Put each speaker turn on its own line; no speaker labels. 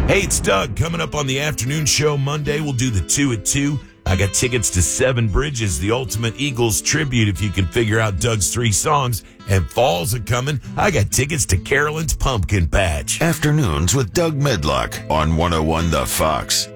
Hey, it's Doug. Coming up on the afternoon show Monday, we'll do the 2 at 2. I got tickets to Seven Bridges, the ultimate Eagles tribute, if you can figure out Doug's 3 songs. And falls are coming. I got tickets to Carolyn's Pumpkin Patch.
Afternoons with Doug Medlock on 101 The Fox.